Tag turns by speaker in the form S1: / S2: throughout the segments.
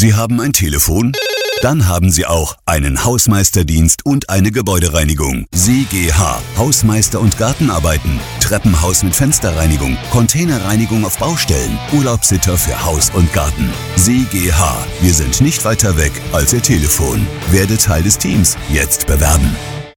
S1: Sie haben ein Telefon? Dann haben Sie auch einen Hausmeisterdienst und eine Gebäudereinigung. SIGH, Hausmeister- und Gartenarbeiten, Treppenhaus mit Fensterreinigung, Containerreinigung auf Baustellen, Urlaubssitter für Haus und Garten. SIGH, wir sind nicht weiter weg als Ihr Telefon. Werde Teil des Teams. Jetzt bewerben.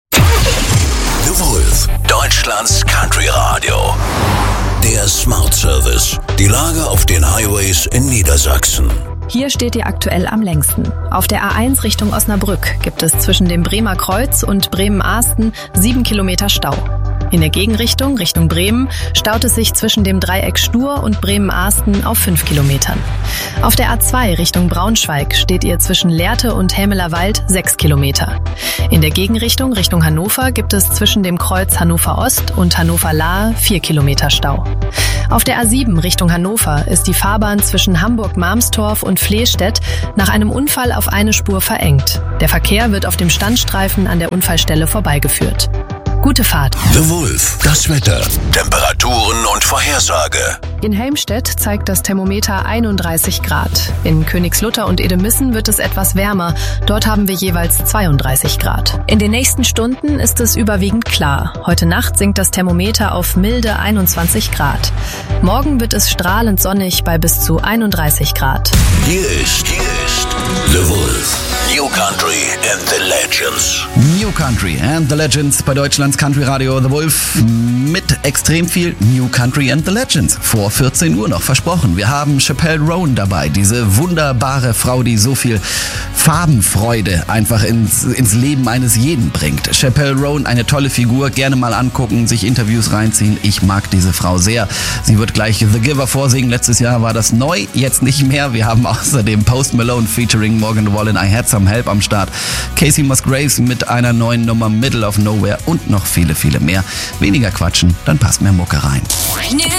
S2: The Wolf, Deutschlands Country Radio. Der Smart Service. Die Lage auf den Highways in Niedersachsen.
S3: Hier steht ihr aktuell am längsten. Auf der A1 Richtung Osnabrück gibt es zwischen dem Bremer Kreuz und Bremen-Ahsten 7 Kilometer Stau. In der Gegenrichtung, Richtung Bremen, staut es sich zwischen dem Dreieck Stur und Bremen-Ahsten auf 5 Kilometern. Auf der A2 Richtung Braunschweig steht ihr zwischen Lehrte und Helmelerwald 6 Kilometer. In der Gegenrichtung, Richtung Hannover, gibt es zwischen dem Kreuz Hannover Ost und Hannover Lahe 4 Kilometer Stau. Auf der A7 Richtung Hannover ist die Fahrbahn zwischen Hamburg-Marmstorf und Flehstedt nach einem Unfall auf eine Spur verengt. Der Verkehr wird auf dem Standstreifen an der Unfallstelle vorbeigeführt. Gute Fahrt.
S2: The Wolf, das Wetter, Temperaturen und Vorhersage.
S3: In Helmstedt zeigt das Thermometer 31 Grad. In Königslutter und Edemissen wird es etwas wärmer. Dort haben wir jeweils 32 Grad. In den nächsten Stunden ist es überwiegend klar. Heute Nacht sinkt das Thermometer auf milde 21 Grad. Morgen wird es strahlend sonnig bei bis zu 31 Grad.
S2: Hier ist The Wolf. New Country and the Legends.
S4: New Country and the Legends bei Deutschlands Country Radio The Wolf mit extrem viel New Country and the Legends. Vor 14 Uhr noch versprochen. Wir haben Chappelle Roan dabei, diese wunderbare Frau, die so viel Farbenfreude einfach ins Leben eines jeden bringt. Chappelle Roan, eine tolle Figur, gerne mal angucken, sich Interviews reinziehen. Ich mag diese Frau sehr. Sie wird gleich The Giver vorsingen. Letztes Jahr war das neu, jetzt nicht mehr. Wir haben außerdem Post Malone featuring Morgan Wallen, I Had Some Help am Start. Casey Musgraves mit einer neuen Nummer Middle of Nowhere und noch viele, viele mehr. Weniger quatschen, dann passt mehr Mucke rein.